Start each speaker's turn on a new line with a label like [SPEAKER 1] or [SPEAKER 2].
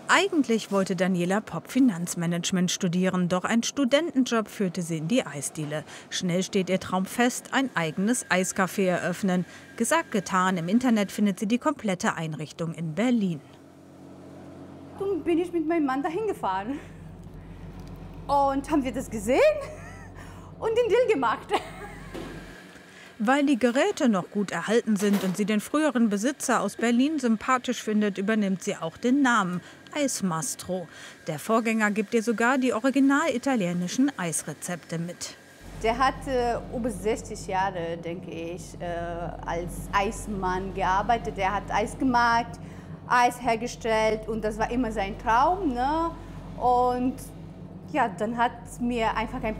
[SPEAKER 1] Eigentlich wollte Daniela Popp Finanzmanagement studieren, doch ein Studentenjob führte sie in die Eisdiele. Schnell steht ihr Traum fest, ein eigenes Eiscafé eröffnen. Gesagt, getan, im Internet findet sie die komplette Einrichtung in Berlin.
[SPEAKER 2] Dann bin ich mit meinem Mann dahin gefahren. Und haben wir das gesehen und den Deal gemacht.
[SPEAKER 1] Weil die Geräte noch gut erhalten sind und sie den früheren Besitzer aus Berlin sympathisch findet, übernimmt sie auch den Namen Eismastro. Der Vorgänger gibt ihr sogar die original italienischen Eisrezepte mit.
[SPEAKER 2] Der hat über 60 Jahre, denke ich, als Eismann gearbeitet. Er hat Eis gemacht, Eis hergestellt und das war immer sein Traum. Ne? Und ja, dann hat mir einfach ein